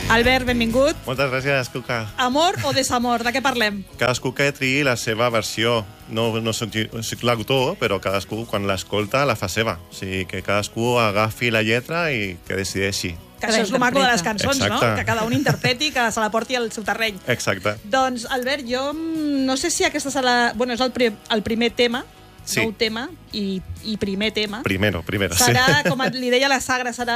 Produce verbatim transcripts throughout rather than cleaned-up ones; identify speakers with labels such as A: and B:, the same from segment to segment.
A: Albert, benvingut.
B: Moltes gràcies, Cuca.
A: Amor o desamor? De què parlem?
B: Cadascú que triï la seva versió. No, no soc, soc l'autor, però cadascú, quan l'escolta, la fa seva. O sigui, que cadascú agafi la lletra i que decideixi.
A: Que això és el maco de les cançons,
B: Exacte.
A: no? Que cada un interpreti, que se la porti al seu terreny.
B: Exacte.
A: Doncs, Albert, jo no sé si aquesta serà... Bueno, és el, pri el primer tema,
B: sí.
A: nou tema i, i primer tema.
B: Primero, primero,
A: serà,
B: sí.
A: com li deia la Sagra, serà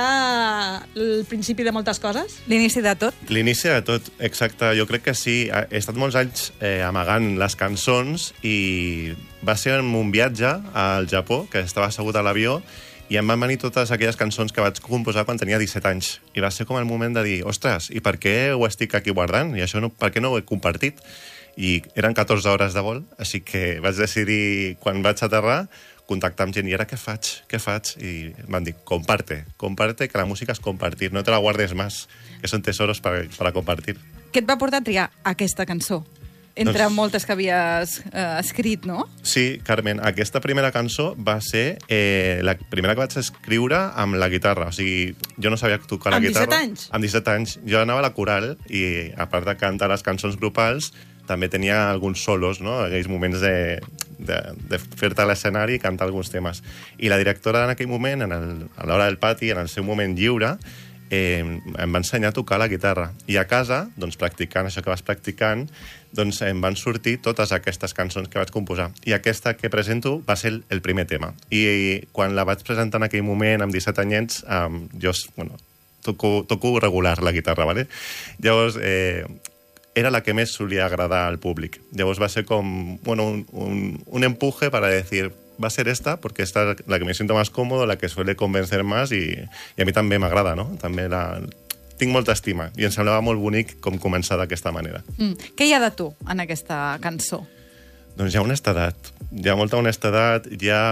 A: el principi de moltes coses?
C: L'inici de tot?
B: L'inici de tot, exacte. Jo crec que sí. He estat molts anys eh, amagant les cançons i va ser un viatge al Japó, que estava assegut a l'avió, i em van venir totes aquelles cançons que vaig composar quan tenia disset anys. I va ser com el moment de dir, ostres, i per què ho estic aquí guardant? I això no, per què no ho he compartit? I eren catorze hores de vol, així que vaig decidir, quan vaig aterrar, contactar amb gent, i ara què faig? Què faig? I em van dir, comparte, comparte, que la música és compartir, no te la guardes más, que són tesoros para, para compartir.
C: Què et va portar a triar aquesta cançó? Entre
B: Doncs...
C: moltes que havies eh, escrit, no?
B: Sí, Carmen, aquesta primera cançó va ser eh, la primera que vaig escriure amb la guitarra. O sigui, jo no sabia tocar la
A: amb
B: guitarra.
A: disset anys?
B: Amb disset anys. Jo anava a la coral i, a part de cantar les cançons grupals, també tenia alguns solos, no? Aquells moments de, de, de fer-te a l'escenari i cantar alguns temes. I la directora en aquell moment, en el, a l'hora del pati, en el seu moment lliure, eh, em va ensenyar a tocar la guitarra. I a casa, doncs, practicant això que vas practicant, doncs em van sortir totes aquestes cançons que vaig composar. I aquesta que presento va ser el, el primer tema. I quan la vaig presentar en aquell moment, amb disset anyets, eh, jo bueno, toco, toco regular la guitarra, ¿vale? Llavors, eh, era la que més solia agradar al públic. Llavors va ser com bueno, un, un, un empuje para decir, va a ser esta, porque esta es la que me siento más cómodo, la que suele convencer más, i, i a mi també m'agrada, no? També la... Tinc molta estima, i em semblava molt bonic com començar d'aquesta manera.
C: Mm. Què hi ha de tu en aquesta cançó?
B: Doncs hi ha honestedat. Hi ha molta honestedat. Hi ha...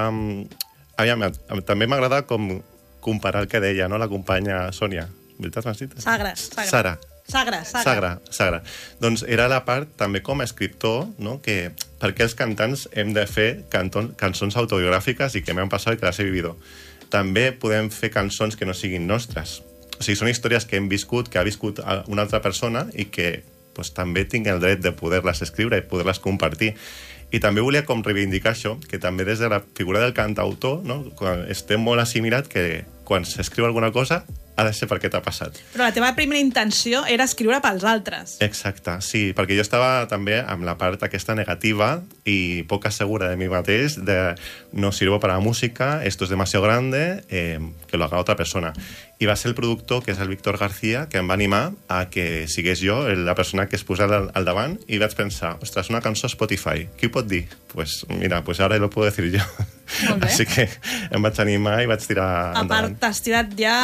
B: Aviam, també m'agrada com comparar el que deia, no?, la companya Sònia. Veritat, m'has dit?
A: Sagra. Sagra.
B: Sara.
A: Sagra, Sagra.
B: Sagra, Sagra. Doncs era la part, també com a escriptor, no?, que perquè els cantants hem de fer canton, cançons autobiogràfiques i que m'han passat i que les he vivido. També podem fer cançons que no siguin nostres. O sigui, són històries que hem viscut, que ha viscut una altra persona i que pues, també tinc el dret de poder-les escriure i poder-les compartir. I també volia com reivindicar això, que també des de la figura del cantautor, no?, estem molt assimilat que quan s'escriu alguna cosa ha de ser perquè t'ha passat.
A: Però la teva primera intenció era escriure pels altres.
B: Exacte, sí, perquè jo estava també amb la part aquesta negativa i poca segura de mi mateix, de no sirvo para la música, esto es demasiado grande, eh, que lo haga otra persona. I va ser el productor, que és el Víctor García, que em va animar a que sigués jo la persona que es posava al, al davant, i vaig pensar, ostres, una cançó a Spotify, qui ho pot dir? Pues mira, pues ahora lo puedo decir yo. Així que em vaig animar i vaig tirar
A: a
B: endavant.
A: A part, t'has tirat ja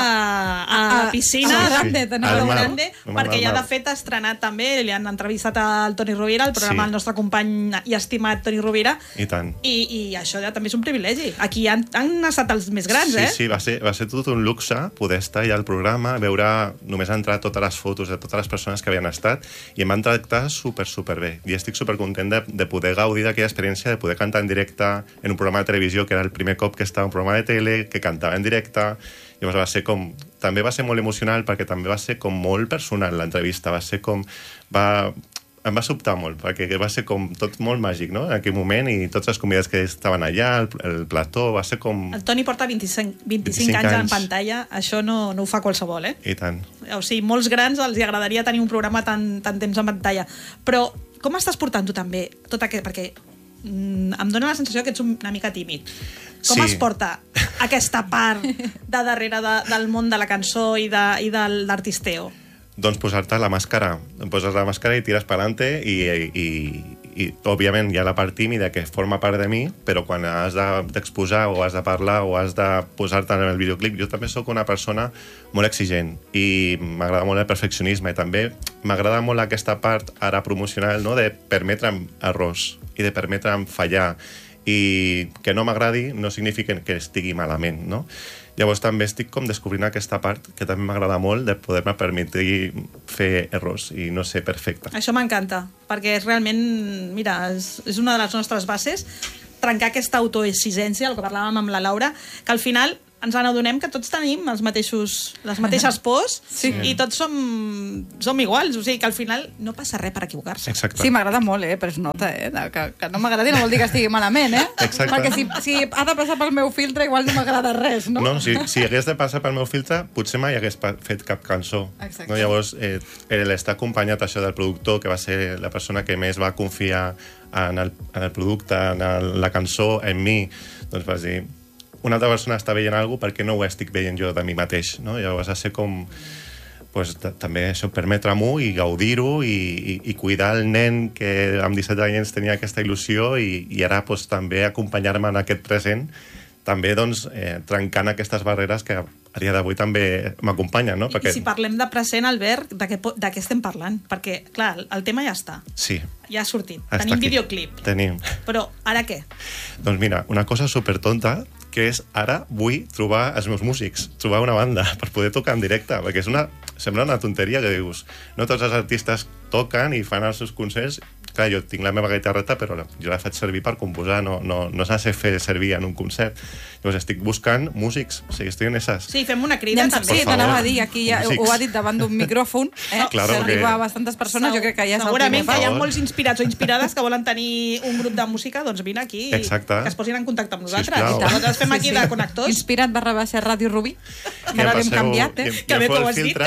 A: a la piscina,
C: sí, sí. Grande,
A: a la
C: mar.
A: grande, perquè ja de fet ha estrenat també, li han entrevistat al Toni Rovira, el programa
B: Sí.
A: del nostre company i estimat Toni Rovira,
B: I tant.
A: i, i això ja també és un privilegi. Aquí han, han estat els més grans,
B: sí,
A: eh?
B: Sí, va ser, va ser tot un luxe poder estar allà al programa, veure, només entrar totes les fotos de totes les persones que havien estat, i em van tractar super, super bé. I estic super content de, de poder gaudir d'aquella experiència, de poder cantar en directe en un programa de televisió, que era el primer cop que estava en un programa de tele, que cantava en directe. Llavors va ser com... També va ser molt emocional, perquè també va ser com molt personal l'entrevista, va ser com... Va... Em va sobtar molt, perquè va ser com tot molt màgic, no?, en aquell moment, i tots els convidats que estaven allà, el, el plató, va ser com...
A: El Toni porta vint-i-cinc, vint-i-cinc anys, anys en pantalla, això no, no ho fa qualsevol, eh?
B: I tant.
A: O sigui, molts grans els agradaria tenir un programa tan, tan temps en pantalla. Però com estàs portant tu també tot aquest... Perquè mm, em dóna la sensació que ets una mica tímid. Com
B: sí.
A: es porta aquesta part de darrere de, del món de la cançó i de, i de l'artisteo?
B: Doncs posar-te la màscara. Poses la màscara i tires per endavant i, i, i, òbviament, hi ha la part tímida que forma part de mi, però quan has d'exposar o has de parlar o has de posar-te en el videoclip, jo també sóc una persona molt exigent i m'agrada molt el perfeccionisme, i també m'agrada molt aquesta part ara promocional, no?, de permetre'm errors i de permetre'm fallar, i que no m'agradi no significa que estigui malament, no? Llavors també estic com descobrint aquesta part que també m'agrada molt, de poder-me permetre fer errors i no ser perfecte.
A: Això m'encanta, perquè és realment, mira, és, és una de les nostres bases, trencar aquesta autoexigència, el que parlàvem amb la Laura, que al final ens n'adonem que tots tenim els mateixos, les mateixes pors
C: Sí.
A: i tots som, som iguals. O sigui que al final no passa res per equivocar-se.
B: Exacte.
C: Sí, m'agrada molt, eh? Però es nota, eh? de- Que, que no m'agradi no vol dir que estigui malament, eh?
B: Exacte.
C: Perquè si, si ha de passar pel meu filtre, igual no m'agrada res, no?
B: No, si, si hagués de passar pel meu filtre, potser mai hagués pa- fet cap cançó.
C: Exacte.
B: No? Llavors, eh, l'estar acompanyat això del productor, que va ser la persona que més va confiar en el, en el producte, en el, la cançó, en mi, doncs vas dir, una altra persona està veient alguna cosa perquè no ho estic veient jo de mi mateix. No? Llavors, ha de ser com... Pues, també això, permetre-m'ho i gaudir-ho i, i, i cuidar el nen que amb disset anys tenia aquesta il·lusió i, i ara pues, també acompanyar-me en aquest present, també doncs, eh, trencant aquestes barreres que a dia d'avui també m'acompanyen. No?
A: I si parlem de present, Albert, de què, po- de què estem parlant? Perquè, clar, el, el tema ja està.
B: Sí,
A: Ja ha sortit.
B: està
A: Tenim
B: aquí.
A: videoclip.
B: Tenim.
A: Però ara què?
B: Doncs mira, una cosa supertonta, que és ara vull trobar els meus músics, trobar una banda per poder tocar en directe, perquè és una, sembla una tonteria que dius, no tots els artistes toquen i fan els seus concerts. Clar, jo tinc la meva guitarreta, però la- jo la faig servir per composar, no, no, no s'ha de fer servir en un concert. Llavors estic buscant músics, o sigui, estic en esas.
A: Sí, fem una crida
C: Ja ens,
A: també.
C: sí,
B: Por
C: t'anava a
B: favor.
C: dir, aquí ja ho,
B: Músics.
C: ho ha dit davant d'un micròfon, eh?
B: Claro
C: que
B: que-
C: arriba a bastantes persones, jo crec que ja és el
A: Segurament
C: primer
A: que hi ha
B: favor.
A: molts inspirats o inspirats que volen tenir un grup de música, doncs vine aquí
B: Exacte.
A: que es posin en contacte amb nosaltres.
B: Sisplau.
A: I nosaltres fem aquí de connectors.
C: Inspirat barra baixa Ràdio Rubí, que
B: Ja
C: ara l'hem
B: passeu-
C: canviat, eh?
B: ja-
A: Que bé
B: feu
A: que
B: el
A: ho has dit,
B: filtre.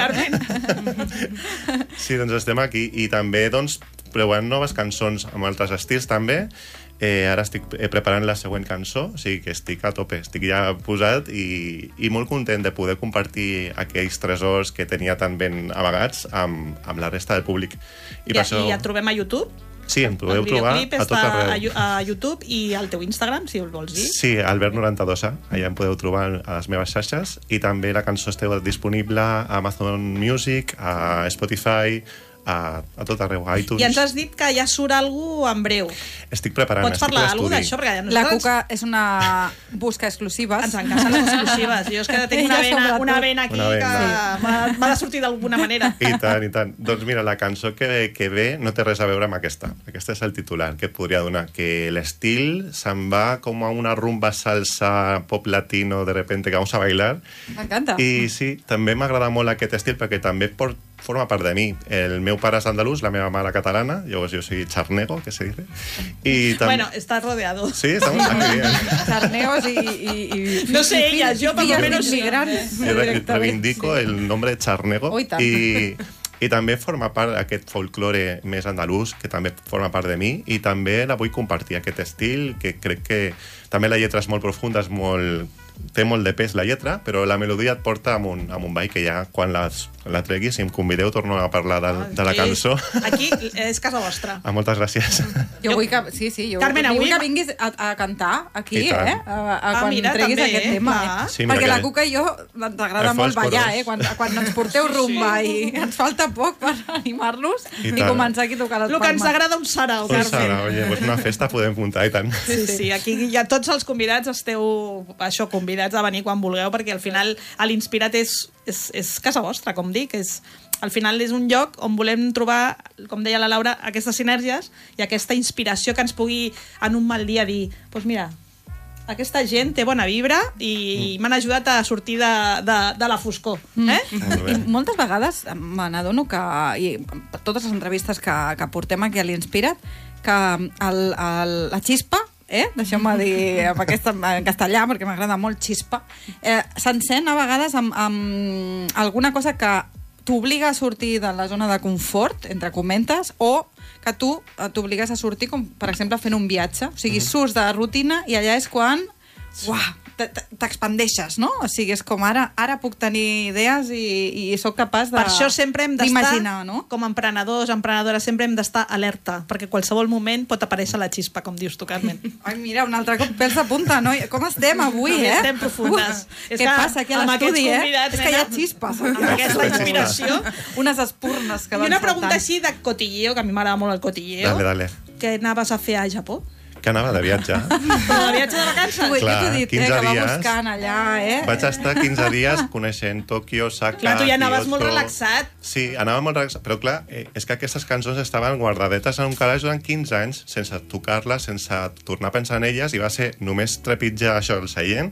A: Carmen.
B: Sí, doncs estem aquí. I també, doncs, provant noves cançons amb altres estils, també. Eh, ara estic eh, preparant la següent cançó, o sigui que estic a tope, estic ja posat i, i molt content de poder compartir aquells tresors que tenia tan ben amagats amb, amb la resta del públic.
A: I, I et trobem a YouTube.
B: Sí, em podeu
A: El
B: trobar
A: videoclip
B: a tot
A: està a,
B: arreu.
A: Yu- a YouTube i al teu Instagram, si el vols dir.
B: Sí, Albert noranta-dos A, allà em podeu trobar a les meves xarxes i també la cançó esteu disponible a Amazon Music, a Spotify, a, a tot arreu, a iTunes.
A: I ens has dit que ja surt algú en breu.
B: Estic preparant,
A: Pots
B: estic
A: parlar
B: a
A: alguna
B: l'estudi.
A: d'això? Perquè
C: La
A: nosaltres
C: Cuca és una busca exclusives.
A: ens encaixen les exclusives. Jo és que tinc una
C: Ella
A: vena,
C: sobretot.
A: una vena aquí
B: Una vena.
A: que m'ha m'ha de sortir d'alguna manera.
B: I tant, i tant. Doncs mira, la cançó que, que ve no té res a veure amb aquesta. Aquesta és el titular que et podria donar, que l'estil se'n va com a una rumba salsa pop latino de repente que vamos a bailar.
C: M'encanta.
B: I sí, també m'agrada molt aquest estil perquè també por, forma part de mi. El meu pare és andalús, la meva mare catalana, llavors jo soy charnego, que se dice. I tam...
A: Bueno, estás rodeado.
B: Sí, estamos aquí bien.
C: Charneos i, i, i...
A: No sé
C: i-
A: elles, jo per lo
C: filles
A: menos sí.
C: d'immigrants.
B: Jo re-
C: directament,
B: reivindico
C: sí.
B: el nombre de Charnego
C: Oh, i tant.
B: i, i també forma part d'aquest folklore més andalús, que també forma part de mi, i també la vull compartir, aquest estil, que crec que també la lletra és molt profunda, és molt, té molt de pes la lletra, però la melodia et porta amb un, amb un ball que ja, quan les, la tregui, si em convideu, torno a parlar de, de la
A: Aquí-
B: cançó.
A: Aquí és casa vostra.
B: Ah, moltes gràcies.
C: Jo vull que, sí, sí, jo
A: Carmen,
C: vull
A: avui-
C: que vinguis a, a cantar aquí,
B: I tant.
C: eh? A, a,
A: Ah,
C: quan
A: mira,
C: treguis
A: també,
C: aquest
A: eh?
C: tema.
A: Clar.
C: Eh?
B: Sí, mira
C: Perquè
B: que-
C: la Cuca i jo ens agrada
B: Em fa
C: molt
B: els
C: ballar,
B: coros.
C: eh? Quan, quan ens porteu rumba i ens falta poc per animar-los
B: I
C: i,
B: tant.
C: començar aquí a tocar les
A: El que ens
C: palmes.
A: agrada un sarau,
B: Pues
A: Carmen.
B: ara, oye, pues una festa podem muntar, i tant.
A: Sí, sí, aquí ja tots els convidats esteu això, convidats a venir quan vulgueu, perquè al final a l'Inspirat és, és, és casa vostra, com dic, és, al final és un lloc on volem trobar, com deia la Laura, aquestes sinergies i aquesta inspiració que ens pugui en un mal dia dir, doncs pues mira, aquesta gent té bona vibra i m'han ajudat a sortir de, de, de la foscor. Eh?
B: Molt bé.
C: I moltes vegades me n'adono que, i per totes les entrevistes que, que portem aquí a l'Inspirat, que el, el, la xispa, eh? deixeu-me dir amb aquesta, en castellà, perquè m'agrada molt xispa, eh, s'encén a vegades amb, amb alguna cosa que t'obliga a sortir de la zona de confort, entre comentes, o que tu eh, t'obligues a sortir, com per exemple fent un viatge. O sigui, surts de rutina i allà és quan uah, t'expandeixes, no? O sigui, és com ara ara puc tenir idees i, i sóc capaç de
A: Per això sempre hem d'estar,
C: d'imaginar, no?
A: com a emprenedors, emprenedores, sempre hem d'estar alerta, perquè qualsevol moment pot aparèixer la xispa, com dius tu, Carmen.
C: Ai, mira, un altre cop pèls de punta, no? Com estem avui,
A: Avui
C: eh?
A: estem profundes.
C: Ua,
A: És
C: Què
A: que
C: passa aquí a
A: amb
C: l'estudi,
A: aquests
C: eh?
A: convidats,
C: És que hi ha
A: nena,
C: xispes.
A: amb aquesta inspiració.
C: Unes espurnes que
A: I
C: van
A: una pregunta
C: saltant.
A: així de cotilleo, que a mi m'agrada molt el cotilleo.
B: Dale, dale.
A: Què anaves a fer a Japó?
B: Que anava de viatge.
A: Però de viatge de vacances?
C: Ui,
B: Clar,
C: jo t'ho he dit, eh,
B: quinze
C: que va
B: dies.
C: buscant allà, eh?
B: Vaig estar quinze dies coneixent Tòquio, Osaka,
A: Clar, tu ja anaves
B: Kyoto.
A: molt relaxat.
B: Sí, anava molt relaxat, però clar, eh, és que aquestes cançons estaven guardadetes en un calaix durant quinze anys, sense tocar-les, sense tornar a pensar en elles, i va ser només trepitjar això, el seient,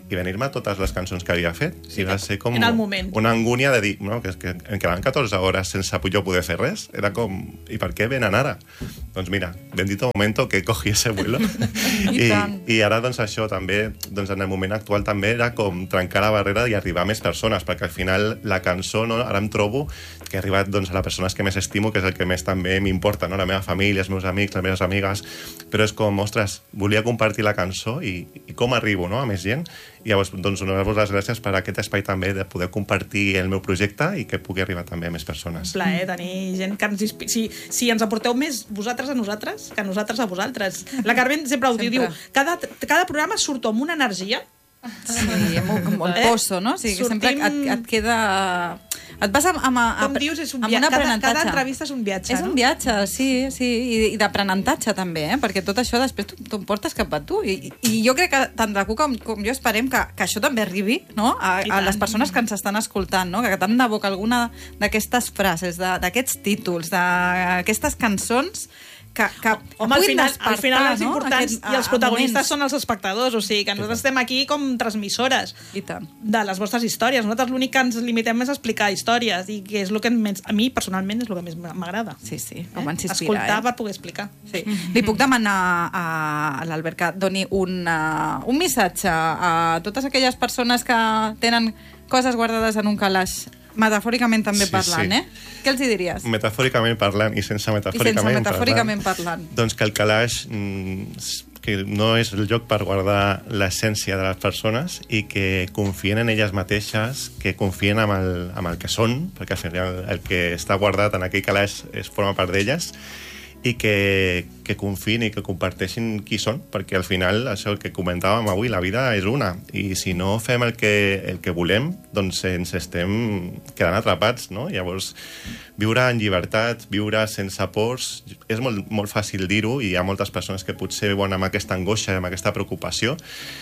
B: i venir-me a totes les cançons que havia fet.
A: Sí,
B: I va ser com
A: en el moment.
B: una angúnia de dir, no, que, que em quedaven catorze hores sense jo poder fer res. Era com, i per què venen ara? Doncs mira, bendito momento que cogí ese vuelo. I, I ara, doncs, això també, doncs, en el moment actual també era com trencar la barrera i arribar a més persones, perquè al final la cançó, no, ara em trobo que he arribat doncs, a les persones que més estimo, que és el que més també m'importa, no? La meva família, els meus amics, les meves amigues, però és com, ostres, volia compartir la cançó i, i com arribo, no?, a més gent. I llavors, doncs, donar-vos les gràcies per aquest espai també de poder compartir el meu projecte i que pugui arribar també a més persones.
A: Un plaer tenir gent que ens inspira. Si, si ens aporteu més vosaltres a nosaltres que nosaltres a vosaltres. La Carmen sempre ho diu, diu cada, cada programa surto amb una energia.
C: Sí, molt, molt
A: Eh?
C: poso, no? O sigui, que sempre
A: Sortim-
C: et, et queda... Et vas amb, amb,
A: Com dius, és un
C: amb
A: viatge.
C: un
A: Cada,
C: aprenentatge.
A: cada entrevista és un viatge,
C: És
A: no?
C: un viatge, sí, sí, i, i d'aprenentatge també, eh? Perquè tot això després t'ho portes cap a tu. I, I jo crec que tant la Q com, com jo esperem que, que això també arribi, no?, a,
A: I
C: a
A: tant.
C: les persones que ens estan escoltant, no?, que tant de bo que alguna d'aquestes frases, de- d'aquests títols, d'aquestes cançons que, que
A: Home, al
C: puguin
A: final,
C: despertar,
A: al final els
C: no?
A: importants
C: Aquest-
A: i els
C: a- a
A: protagonistes
C: moments.
A: són els espectadors, o sigui que nosaltres estem aquí com transmissores
C: I tant.
A: de les vostres històries. Nosaltres l'únic que ens limitem és a explicar històries i que és el que més, a mi personalment és el que més m'agrada.
C: Sí, sí, com ens inspira,
A: Escoltar
C: eh?
A: per poder explicar.
C: Sí. Li puc demanar a l'Albert que doni un, uh, un missatge a totes aquelles persones que tenen coses guardades en un calaix, metafòricament també
B: Sí,
C: parlant,
B: sí.
C: eh? Què els hi diries?
B: Metafòricament parlant i sense
C: I
B: metafòricament,
C: sense metafòricament parlant.
B: Doncs que el calaix mm, que no és el lloc per guardar l'essència de les persones i que confien en elles mateixes, que confien en el, en el que són, perquè al final el que està guardat en aquell calaix es forma part d'elles, i que, que confiïn i que comparteixin qui són, perquè al final, això que comentàvem avui, la vida és una, i si no fem el que, el que volem, doncs ens estem quedant atrapats, no? Llavors, viure en llibertat, viure sense pors, és molt, molt fàcil dir-ho, i hi ha moltes persones que potser viuen amb aquesta angoixa, amb aquesta preocupació,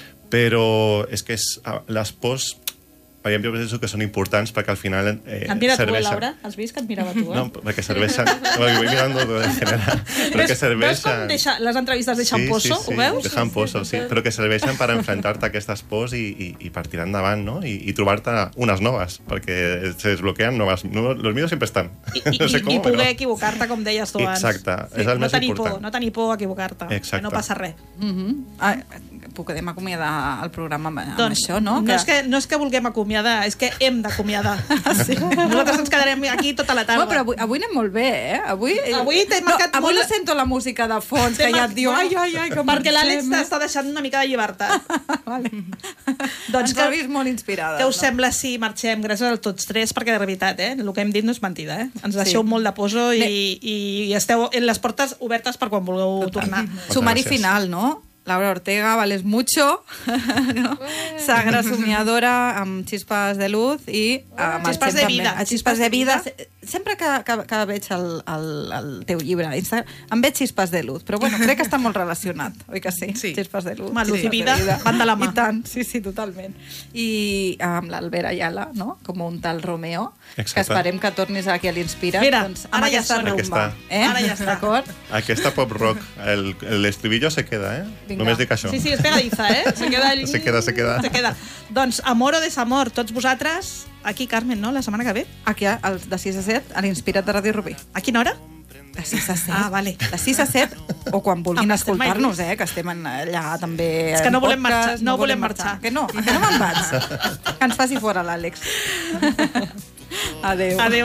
B: però és que és, les pors... Jo penso que són importants perquè al final eh,
A: Et mira tu,
B: serveixen.
A: Laura? Has vist que et mirava tu, eh?
B: No, perquè serveixen... Bueno, voy mirando en general. Però que
A: Veus
B: serveixen...
A: com deixa, les entrevistes deixen
B: sí,
A: pozo?
B: sí, sí,
A: Ho veus?
B: Deixen pozo, sí. Però que serveixen per enfrontar-te a aquestes pors i, i, i per tirar endavant, no? I, i trobar-te unes noves, perquè se desbloqueen noves. No, los míos sempre estan.
A: I, i,
B: no sé
A: i,
B: com,
A: i poder
B: però...
A: equivocar-te, com deies tu abans.
B: Exacte, és el
A: no
B: més
A: tenir
B: important.
A: Por, no tenir por a equivocar-te,
B: Exacte.
A: que no passa res.
C: Uh -huh. ah, podem acomiadar el programa amb, amb
A: Doncs,
C: això, no?
A: No, és que, no és que vulguem acomiadar, és que hem d'acomiadar. Sí. Nosaltres ens quedarem aquí tota la tarda.
C: Bueno, però avui, avui anem molt bé, eh? Avui,
A: Avui t'he marcat
C: no, avui
A: molt-
C: no sento la música de fons, que ja et diu, ai, ai, ai, com
A: perquè l'Àlex
C: marxem, eh?"
A: t'està deixant una mica de llibertat.
C: Vale.
A: Doncs
C: Ens ha
A: que-
C: vist molt inspirada.
A: Què us sembla si marxem? Gràcies a tots tres, perquè de veritat, eh? El que hem dit no és mentida, eh? Ens deixeu
C: Sí.
A: molt de poso i,
C: Ne-
A: i, i esteu en les portes obertes per quan vulgueu tornar.
C: Sumari
B: gràcies.
C: final, no? Laura Ortega, vales mucho, no? Sagra somiadora, amb xispes de luz i uh,
A: Xispes de vida.
C: A xispes de vida. Sempre que, que, que veig el, el, el teu llibre a Instagram, em veig xispes de luz, però bueno, crec que està molt relacionat, oi que sí?
D: Sí.
C: Xispes de luz.
A: Home, luz i
C: xispes
A: vida van de la mà.
C: I tant, sí, sí, totalment. I amb l'Albert Ayala, no? Com un tal Romeo,
B: Exacte.
C: que esperem que tornis aquí a l'Inspira.
A: Mira,
C: doncs, amb
A: ara ja
C: aquesta
A: sona.
C: rumba.
B: Aquí
C: Eh?
A: Ara ja està.
C: D'acord?
B: Aquesta pop rock, el, el estribillo se queda, eh?
C: Vinga.
B: Només dic això.
A: Sí, sí, és pegadiza, eh? Se queda... allí.
B: Se queda, se queda.
A: Se queda. Doncs, amor o desamor, tots vosaltres, aquí, Carmen, no?, la setmana que ve.
C: Aquí, al- de sis a set, a l'Inspirat de Ràdio Rubí.
A: A quina hora?
C: De sis a set.
A: Ah, vale.
C: De sis a set, o quan vulguin
A: Amb Estel
C: escoltar-nos,
A: Mai
C: eh, que estem en- allà també...
A: És que
C: en
A: no volem
C: podcast,
A: marxar, no volem marxar.
C: Que no, que no me'n vaig. Que ens faci fora l'Àlex. Adéu.
A: Adéu.